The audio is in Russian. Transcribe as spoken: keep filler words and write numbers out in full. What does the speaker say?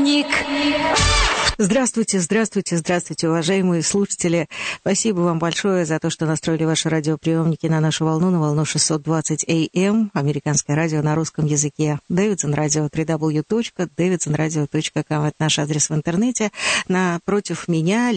Радиоприемник. Здравствуйте, здравствуйте, здравствуйте, уважаемые слушатели. Спасибо вам большое за то, что настроили ваши радиоприемники на нашу волну, на волну шестьсот двадцать эй эм, американское радио на русском языке. Davidson Radio, дабл ю дабл ю дабл ю точка дэвидсон радио точка ком, это наш адрес в интернете. Напротив меня